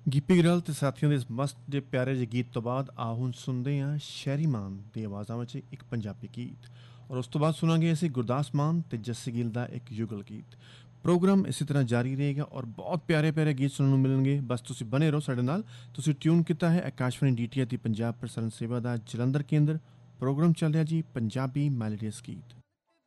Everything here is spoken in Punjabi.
ਗਿੱਪੀ ਗਰੇਵਾਲ ਤੇ ਸਾਥੀਆਂ ਦੇ ਇਸ ਮਸਤ ਦੇ ਪਿਆਰੇ ਜਿਹੇ ਗੀਤ ਤੋਂ ਬਾਅਦ ਆ ਹੁਣ ਸੁਣਦੇ ਹਾਂ ਸ਼ਹਿਰੀ ਮਾਨ ਦੀ ਆਵਾਜ਼ਾਂ ਵਿੱਚ ਇੱਕ ਪੰਜਾਬੀ ਗੀਤ ਔਰ ਉਸ ਤੋਂ ਬਾਅਦ ਸੁਣਾਂਗੇ ਅਸੀਂ ਗੁਰਦਾਸ ਮਾਨ ਤੇ ਜੱਸੀ ਗਿੱਲ ਦਾ ਇੱਕ ਯੁਗਲ ਗੀਤ। ਪ੍ਰੋਗਰਾਮ ਇਸੇ ਤਰ੍ਹਾਂ ਜਾਰੀ ਰਹੇਗਾ ਔਰ ਬਹੁਤ ਪਿਆਰੇ ਪਿਆਰੇ ਗੀਤ ਸੁਣਨ ਨੂੰ ਮਿਲਣਗੇ। ਬਸ ਤੁਸੀਂ ਬਨੇ ਰਹੋ ਸਾਡੇ ਨਾਲ। ਤੁਸੀਂ ਟਿਊਨ ਕੀਤਾ ਹੈ ਆਕਾਸ਼ਵਾਣੀ ਡੀਟੀਐਚ ਦੀ ਪੰਜਾਬ ਪ੍ਰਸਾਰਣ ਸੇਵਾ ਦਾ ਜਲੰਧਰ ਕੇਂਦਰ। ਪ੍ਰੋਗਰਾਮ ਚੱਲ ਰਿਹਾ ਜੀ ਪੰਜਾਬੀ ਮੈਲੋਡੀਅਸ ਗੀਤ।